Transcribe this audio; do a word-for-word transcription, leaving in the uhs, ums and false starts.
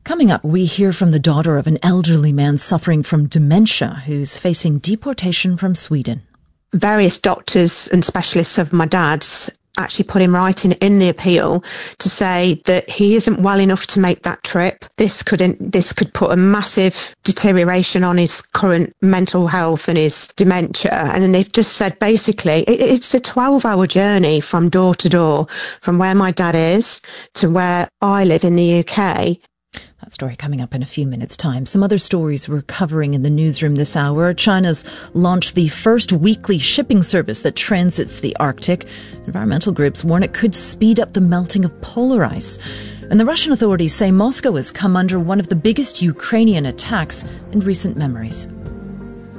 Coming up, we hear from the daughter of an elderly man suffering from dementia who's facing deportation from Sweden. Various doctors and specialists of my dad's actually put in writing in the appeal to say that he isn't well enough to make that trip. This could this could put a massive deterioration on his current mental health and his dementia. And they've just said basically it, it's a twelve-hour journey from door to door, from where my dad is to where I live in the U K. That story coming up in a few minutes' time. Some other stories we're covering in the newsroom this hour. China's launched the first weekly shipping service that transits the Arctic. Environmental groups warn it could speed up the melting of polar ice. And the Russian authorities say Moscow has come under one of the biggest Ukrainian attacks in recent memories.